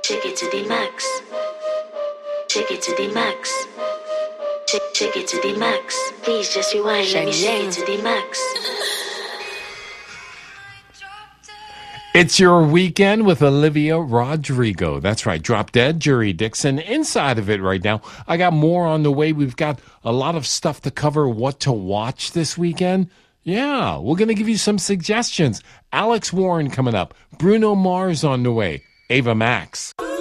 Take it to the max. Take it to the max. Take it to the max. Please just rewind. Let me take it to the max. It's your weekend with Olivia Rodrigo. That's right. Drop Dead, Jerry Dixon. Inside of it right now. I got more on the way. We've got a lot of stuff to cover. What to watch this weekend? Yeah, we're going to give you some suggestions. Alex Warren coming up. Bruno Mars on the way. Ava Max.